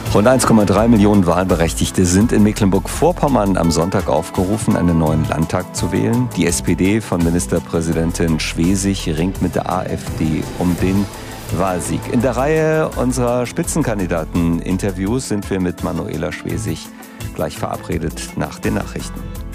Rund 1,3 Millionen Wahlberechtigte sind in Mecklenburg-Vorpommern am Sonntag aufgerufen, einen neuen Landtag zu wählen. Die SPD von Ministerpräsidentin Schwesig ringt mit der AfD um den Wahlsieg. In der Reihe unserer Spitzenkandidaten-Interviews sind wir mit Manuela Schwesig gleich verabredet nach den Nachrichten.